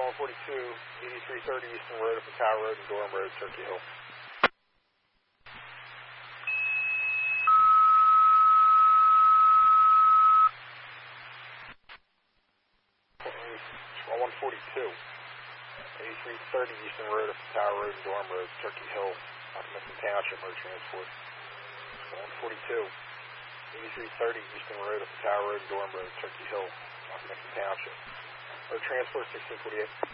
142, 8330 Eastern Road, up to Tower Road and Durham Road, Turkey Hill. 142, 8330 Eastern Road, up to Tower Road and Durham Road, Turkey Hill, Optimism Township, Road Transport. 142, 8330 Eastern Road, up to Tower Road and Durham Road, Turkey Hill, Optimism Township. Road Transport 1648.